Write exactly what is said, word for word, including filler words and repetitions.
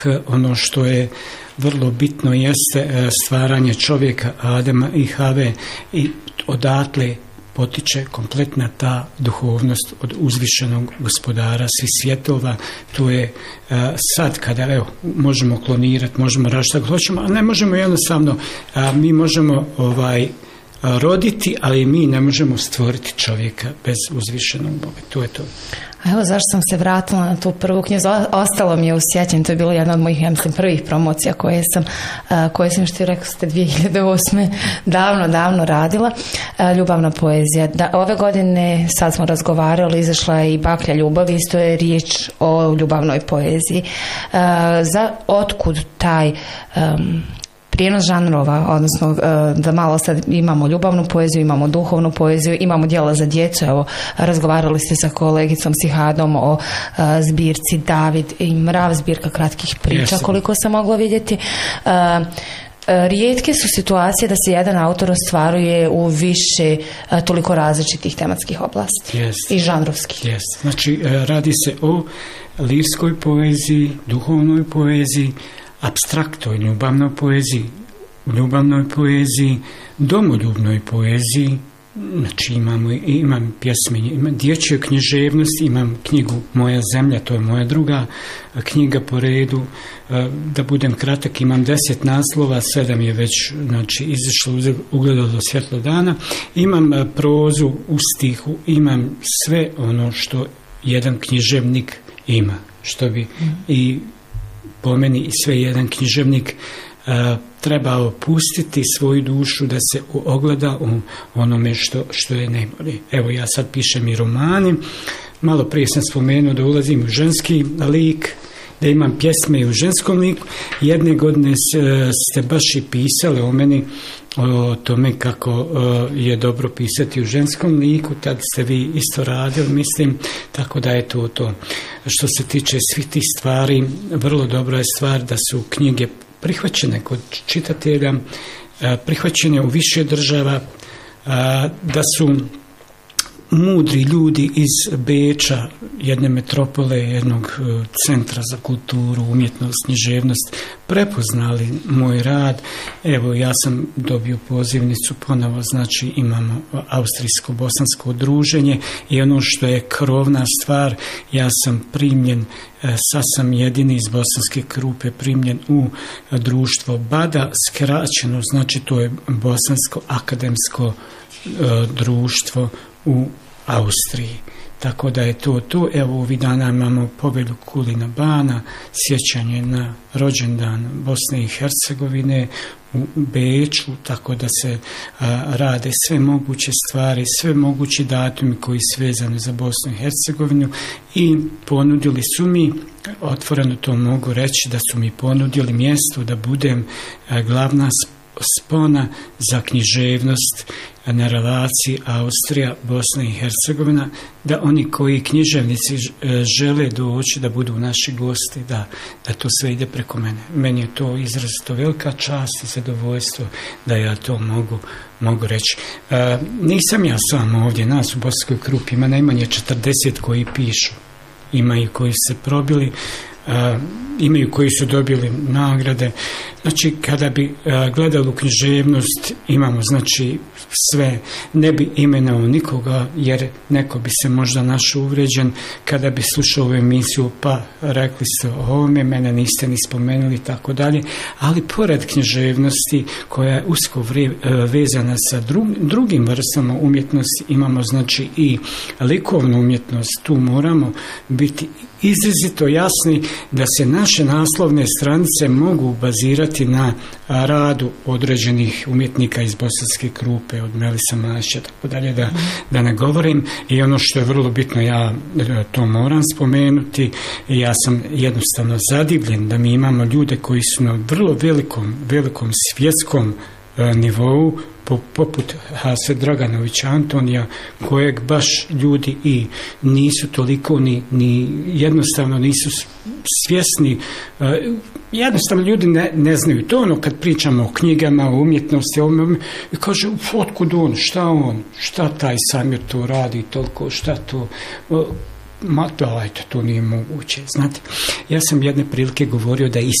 Ono što je vrlo bitno jeste stvaranje čovjeka Adema i Have i odatle potiče kompletna ta duhovnost od uzvišenog gospodara svih svjetova. To je uh, sad kada evo, možemo klonirati, možemo raditi što hoćemo, a ne možemo jednostavno, uh, mi možemo ovaj, roditi, ali mi ne možemo stvoriti čovjeka bez uzvišenog Boga. To je to. A evo zašto sam se vratila na tu prvu knjigu, ostalo mi je u sjećanju, to je bilo jedna od mojih, ja mislim, prvih promocija koje sam, koje sam što je rekao ste dvije hiljade osme davno, davno radila, ljubavna poezija. Da, ove godine, sad smo razgovarali, izašla je i Baklja ljubavi, isto je riječ o ljubavnoj poeziji. Za otkud taj um, prijenos žanrova, odnosno da malo sad imamo ljubavnu poeziju, imamo duhovnu poeziju, imamo djela za djecu. Evo, razgovarali ste sa kolegicom Sihadom o a, zbirci David i Mrav, zbirka kratkih priča, koliko sam mogla vidjeti. A, rijetke su situacije da se jedan autor ostvaruje u više a, toliko različitih tematskih oblasti yes. i žanrovskih. Yes. Znači, radi se o lirskoj poeziji, duhovnoj poeziji, apstraktnoj ljubavnoj poeziji, ljubavnoj poeziji, domoljubnoj poeziji. Znači imamo, imam pjesme, imam dječju književnost, imam knjigu Moja zemlja, to je moja druga knjiga po redu. Da budem kratak, imam deset naslova, sedam je već znači, izašlo, ugledalo do svjetlo dana. Imam prozu u stihu, imam sve ono što jedan književnik ima, što bi i po meni i sve jedan književnik a, trebao pustiti svoju dušu da se ogleda u onome što, što je najbolje. Evo ja sad pišem i romani, malo prije sam spomenuo da ulazim u ženski lik, da imam pjesme u ženskom liku. Jedne godine ste baš i pisali o meni, o tome kako je dobro pisati u ženskom liku, tad ste vi isto radili, mislim, tako da je to to. Što se tiče svih tih stvari, vrlo dobra je stvar da su knjige prihvaćene kod čitatelja, prihvaćene u više država, da su mudri ljudi iz Beča, jedne metropole, jednog centra za kulturu, umjetnost, književnost, prepoznali moj rad. Evo, ja sam dobio pozivnicu ponovo, znači imamo austrijsko-bosansko udruženje i ono što je krovna stvar, ja sam primljen, sad sam jedini iz Bosanske Krupe primljen u društvo Bada, skraćeno, znači to je Bosansko akademsko društvo u Austriji. Tako da je to to. Evo ovih dana imamo povelju Kulina Bana, sjećanje na rođendan Bosne i Hercegovine u Beču, tako da se a, rade sve moguće stvari, sve mogući datumi koji su vezani za Bosnu i Hercegovinu i ponudili su mi, otvoreno to mogu reći, da su mi ponudili mjesto da budem a, glavna spona za književnost na relaciji Austrija, Bosna i Hercegovina, da oni koji književnici žele doći da budu naši gosti, da, da to sve ide preko mene. Meni je to izrazito velika čast i zadovoljstvo da ja to mogu, mogu reći. E, nisam ja sam ovdje, nas u Bosanskoj Krupi ima najmanje četrdeset koji pišu, ima i koji se probili, Uh, imaju koji su dobili nagrade. Znači kada bi uh, gledali u književnost, imamo znači sve, ne bi imenovao nikoga jer neko bi se možda našao uvređen kada bi slušao ovu emisiju, pa rekli ste o ovome, mene niste ni spomenuli, tako dalje, ali pored književnosti koja je usko vre, uh, vezana sa dru, drugim vrstama umjetnosti, imamo znači i likovnu umjetnost, tu moramo biti izrazito jasni da se naše naslovne stranice mogu bazirati na radu određenih umjetnika iz Bosanske Krupe, od Melisa Mašića, tako dalje, da, da ne govorim. I ono što je vrlo bitno, ja to moram spomenuti, ja sam jednostavno zadivljen da mi imamo ljude koji su na vrlo velikom, velikom svjetskom nivou, poput Hase Draganovića Antonija, kojeg baš ljudi i nisu toliko ni, ni jednostavno nisu svjesni, jednostavno ljudi ne, ne znaju to, ono kad pričamo o knjigama, o umjetnosti, o, i kaže, otkud on, šta on, šta taj Samir to radi toliko, šta to, ma dajte, to nije moguće. Znate, ja sam jedne prilike govorio da je